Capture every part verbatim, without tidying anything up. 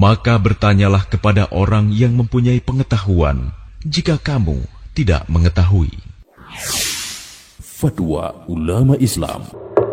Maka bertanyalah kepada orang yang mempunyai pengetahuan, jika kamu tidak mengetahui. Fatwa ulama Islam.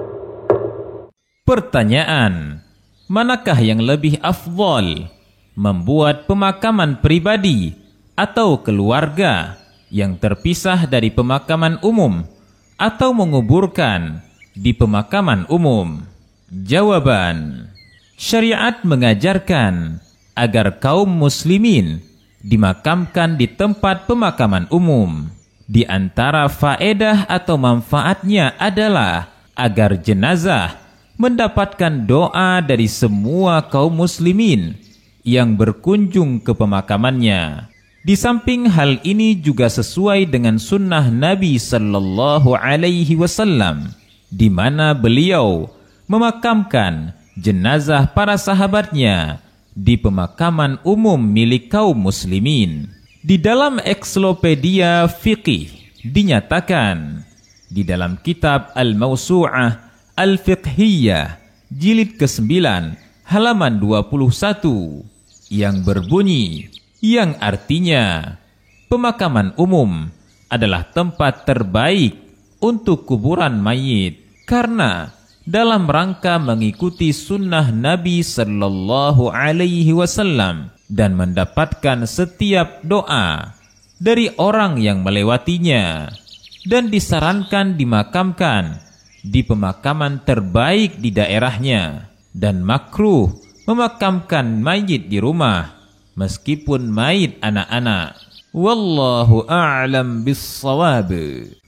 Pertanyaan: manakah yang lebih afdal, membuat pemakaman pribadi atau keluarga yang terpisah dari pemakaman umum, atau menguburkan di pemakaman umum? Jawaban: syariat mengajarkan agar kaum muslimin dimakamkan di tempat pemakaman umum. Di antara faedah atau manfaatnya adalah agar jenazah mendapatkan doa dari semua kaum muslimin yang berkunjung ke pemakamannya. Di samping hal ini juga sesuai dengan sunnah Nabi Sallallahu Alaihi Wasallam, di mana beliau memakamkan jenazah para sahabatnya di pemakaman umum milik kaum muslimin. Di dalam Ensiklopedia Fiqih dinyatakan, di dalam kitab Al-Mawsu'ah Al-Fiqhiyah jilid kesembilan halaman dua puluh satu yang berbunyi, yang artinya pemakaman umum adalah tempat terbaik untuk kuburan mayit, karena dalam rangka mengikuti sunnah Nabi Sallallahu Alaihi Wasallam dan mendapatkan setiap doa dari orang yang melewatinya, dan disarankan dimakamkan di pemakaman terbaik di daerahnya, dan makruh memakamkan mayit di rumah meskipun mayit anak-anak. Wallahu a'lam bis-shawab.